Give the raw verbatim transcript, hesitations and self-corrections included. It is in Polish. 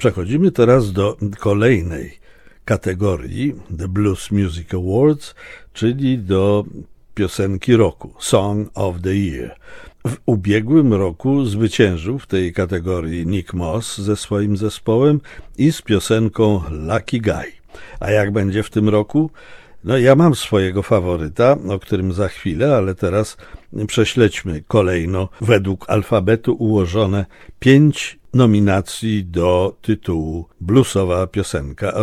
Przechodzimy teraz do kolejnej kategorii, The Blues Music Awards, czyli do piosenki roku, Song of the Year. W ubiegłym roku zwyciężył w tej kategorii Nick Moss ze swoim zespołem i z piosenką Lucky Guy. A jak będzie w tym roku? No ja mam swojego faworyta, o którym za chwilę, ale teraz prześledźmy kolejno według alfabetu ułożone pięć nominacji do tytułu Bluesowa piosenka